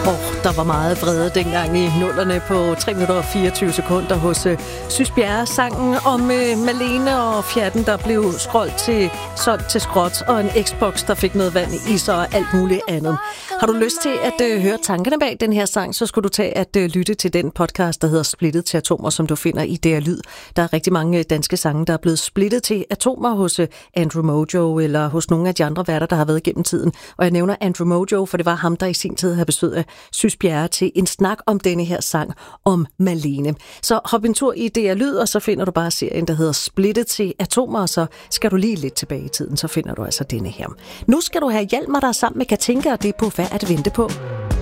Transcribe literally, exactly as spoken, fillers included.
Oh, der var meget vrede dengang i nullerne på tre minutter og fireogtyve sekunder hos uh, Sys Bjerre. Sangen om uh, Malene og fjerten, der blev scrollet til solgt til skrot, og en Xbox, der fik noget vand i sig og alt muligt andet. Har du lyst til at uh, høre tankerne bag den her sang, så skulle du tage at uh, lytte til den podcast, der hedder Splittet til atomer, som du finder i D R Lyd. Der er rigtig mange danske sange, der er blevet splittet til atomer hos uh, Andrew Mojo eller hos nogle af de andre værter, der har været gennem tiden. Og jeg nævner Andrew Mojo, for det var ham, der i sin tid havde besøg af Sys Bjerre til en snak om denne her sang om Malene. Så hop en tur i D R Lyd, og så finder du bare serien, der hedder Splittet til atomer, og så skal du lige lidt tilbage i tiden, så finder du altså denne her. Nu skal du have Hjalmar, der sammen med Katinka, og det er på Hvad at vente på.